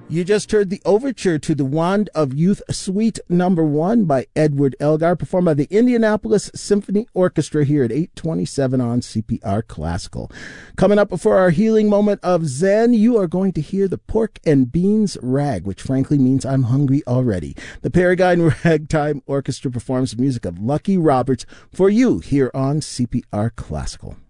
You just heard the overture to the Wand of Youth Suite Number 1 by Edward Elgar, performed by the Indianapolis Symphony Orchestra here at 8:27 on CPR Classical. Coming up before our healing moment of Zen, you are going to hear the Pork and Beans Rag, which frankly means I'm hungry already. The Peregrine Ragtime Orchestra performs the music of Lucky Roberts for you here on CPR Classical.